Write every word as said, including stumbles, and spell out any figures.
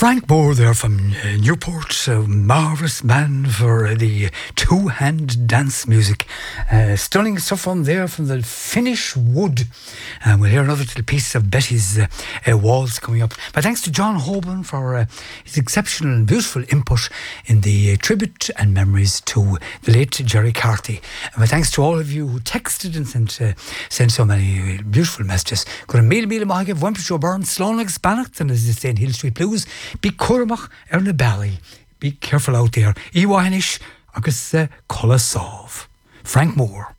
Frank Moore there from uh, Newport, a marvellous man for uh, the two-hand dance music. Uh, stunning stuff on there from the Finnish Wood. And uh, we'll hear another little piece of Betty's uh, uh, Waltz coming up. But thanks to John Hoban for uh, his exceptional and beautiful input in the uh, tribute and memories to the late Jerry Carty. And my thanks to all of you who texted and sent uh, sent so many uh, beautiful messages. Go to Mil Mil Mahag of Wempish O'Byrne, Sloan Spanacht, and as they say in Hill Street Blues, Be Curmach ar na Bally. Be careful out there. Iwahinish agus uh, Colosov. Frank Moore.